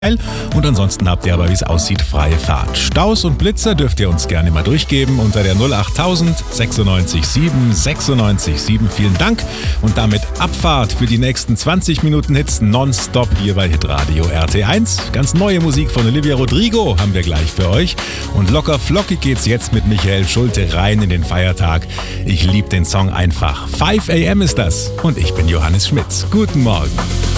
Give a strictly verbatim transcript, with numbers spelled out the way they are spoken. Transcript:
Und ansonsten habt ihr aber, wie es aussieht, freie Fahrt. Staus und Blitzer dürft ihr uns gerne mal durchgeben unter der null achttausend sechsundneunzig sieben sechsundneunzig sieben. Vielen Dank und damit Abfahrt für die nächsten zwanzig Minuten Hits nonstop hier bei Hitradio R T eins. Ganz neue Musik von Olivia Rodrigo haben wir gleich für euch. Und locker flockig geht's jetzt mit Michael Schulte rein in den Feiertag. Ich liebe den Song einfach. fünf a m ist das und ich bin Johannes Schmitz. Guten Morgen.